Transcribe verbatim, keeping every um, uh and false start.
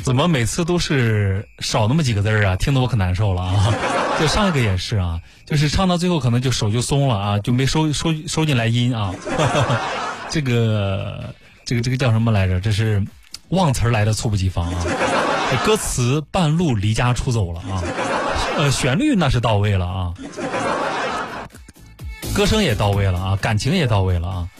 怎么每次都是少那么几个字儿啊？听得我可难受了啊！就上一个也是啊，就是唱到最后可能就手就松了啊，就没收收收进来音啊。这个这个这个叫什么来着？这是忘词儿来的猝不及防啊！这歌词半路离家出走了啊，呃，旋律那是到位了啊，歌声也到位了啊，感情也到位了啊。